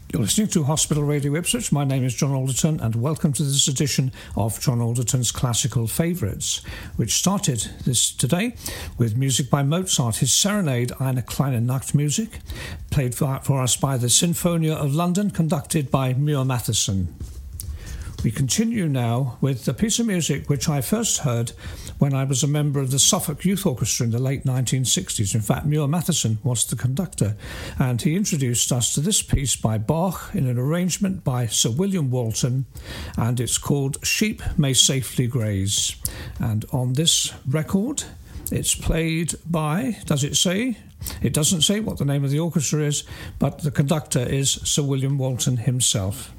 You're listening to Hospital Radio Ipswich. My name is John Alderton, and welcome to this edition of John Alderton's Classical Favourites, which started this today with music by Mozart, his Serenade Eine kleine Nachtmusik, played for us by the Sinfonia of London, conducted by Muir Matheson. We continue now with a piece of music which I first heard when I was a member of the Suffolk Youth Orchestra in the late 1960s. In fact, Muir Matheson was the conductor, and he introduced us to this piece by Bach in an arrangement by Sir William Walton, and it's called Sheep May Safely Graze. And on this record, it's played by, does it say? It doesn't say what the name of the orchestra is, but the conductor is Sir William Walton himself.